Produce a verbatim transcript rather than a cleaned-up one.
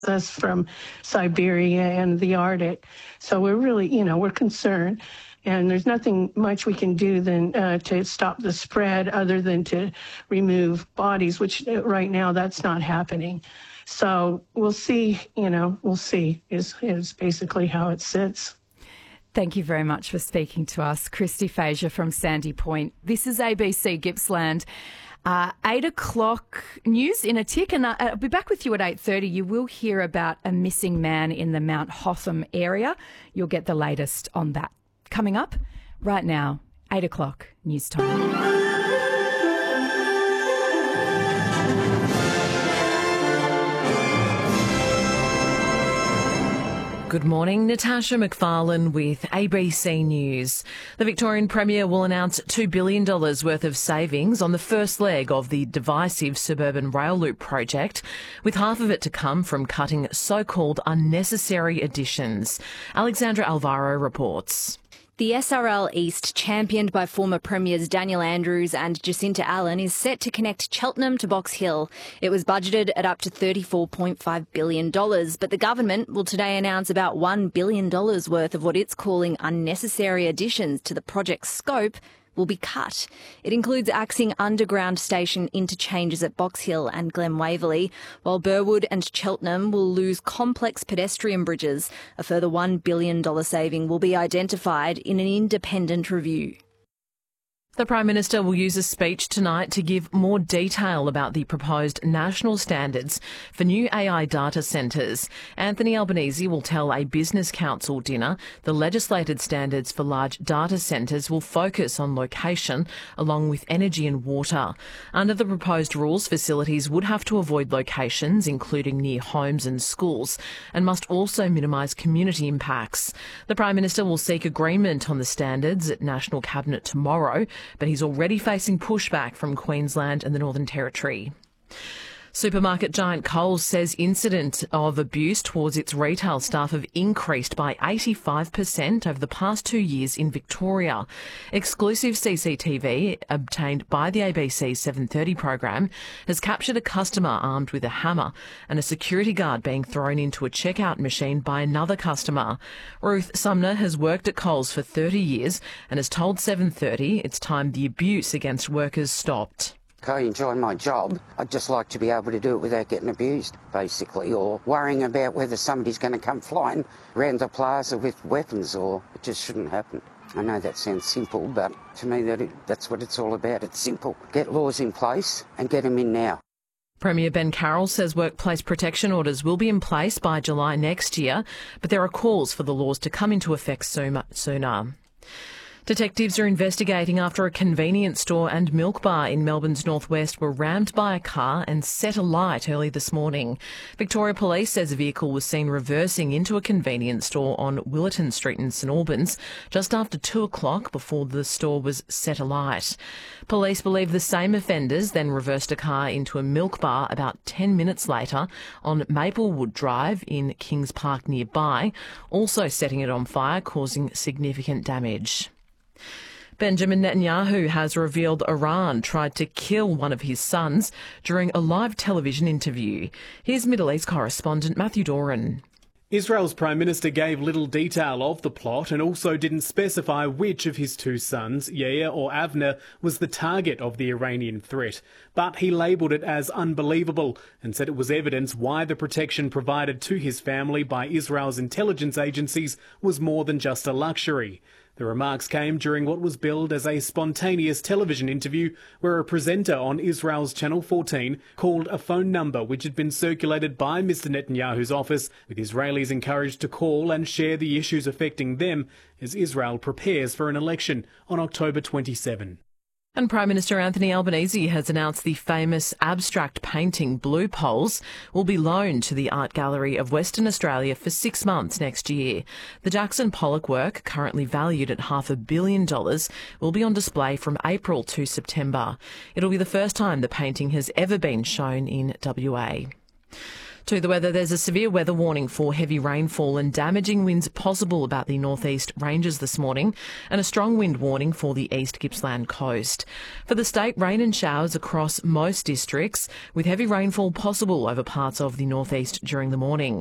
us from Siberia and the Arctic. So we're really, you know, we're concerned. And there's nothing much we can do than uh, to stop the spread other than to remove bodies, which right now that's not happening. So we'll see, you know, we'll see is, is basically how it sits. Thank you very much for speaking to us. Christy Fazier from Sandy Point. This is A B C Gippsland. Uh, eight o'clock news in a tick, and I'll be back with you at eight thirty. You will hear about a missing man in the Mount Hotham area. You'll get the latest on that. Coming up right now, eight o'clock news time. Good morning, Natasha McFarlane with A B C News. The Victorian Premier will announce two billion dollars worth of savings on the first leg of the divisive suburban rail loop project, with half of it to come from cutting so-called unnecessary additions. Alexandra Alvaro reports. The S R L East, championed by former Premiers Daniel Andrews and Jacinta Allen, is set to connect Cheltenham to Box Hill. It was budgeted at up to thirty-four point five billion dollars, but the government will today announce about one billion dollars worth of what it's calling unnecessary additions to the project's scope will be cut. It includes axing underground station interchanges at Box Hill and Glen Waverley, while Burwood and Cheltenham will lose complex pedestrian bridges. A further one billion dollars saving will be identified in an independent review. The Prime Minister will use a speech tonight to give more detail about the proposed national standards for new A I data centres. Anthony Albanese will tell a Business Council dinner the legislated standards for large data centres will focus on location along with energy and water. Under the proposed rules, facilities would have to avoid locations, including near homes and schools, and must also minimise community impacts. The Prime Minister will seek agreement on the standards at National Cabinet tomorrow, but he's already facing pushback from Queensland and the Northern Territory. Supermarket giant Coles says incidents of abuse towards its retail staff have increased by eighty-five percent over the past two years in Victoria. Exclusive C C T V obtained by the A B C seven thirty program has captured a customer armed with a hammer and a security guard being thrown into a checkout machine by another customer. Ruth Sumner has worked at Coles for thirty years and has told seven thirty it's time the abuse against workers stopped. I enjoy my job. I'd just like to be able to do it without getting abused, basically, or worrying about whether somebody's going to come flying around the plaza with weapons, or it just shouldn't happen. I know that sounds simple, but to me that it, that's what it's all about. It's simple. Get laws in place and get them in now. Premier Ben Carroll says workplace protection orders will be in place by July next year, but there are calls for the laws to come into effect sooner. Detectives are investigating after a convenience store and milk bar in Melbourne's northwest were rammed by a car and set alight early this morning. Victoria Police says a vehicle was seen reversing into a convenience store on Willerton Street in St Albans just after two o'clock before the store was set alight. Police believe the same offenders then reversed a car into a milk bar about ten minutes later on Maplewood Drive in Kings Park nearby, also setting it on fire, causing significant damage. Benjamin Netanyahu has revealed Iran tried to kill one of his sons during a live television interview. Here's Middle East correspondent Matthew Doran. Israel's Prime Minister gave little detail of the plot and also didn't specify which of his two sons, Yair or Avner, was the target of the Iranian threat. But he labelled it as unbelievable and said it was evidence why the protection provided to his family by Israel's intelligence agencies was more than just a luxury. The remarks came during what was billed as a spontaneous television interview where a presenter on Israel's Channel fourteen called a phone number which had been circulated by Mister Netanyahu's office, with Israelis encouraged to call and share the issues affecting them as Israel prepares for an election on October twenty-seventh. And Prime Minister Anthony Albanese has announced the famous abstract painting Blue Poles will be loaned to the Art Gallery of Western Australia for six months next year. The Jackson Pollock work, currently valued at half a billion dollars, will be on display from April to September. It'll be the first time the painting has ever been shown in W A. To the weather, there's a severe weather warning for heavy rainfall and damaging winds possible about the northeast ranges this morning, and a strong wind warning for the East Gippsland coast. For the state, rain and showers across most districts, with heavy rainfall possible over parts of the northeast during the morning.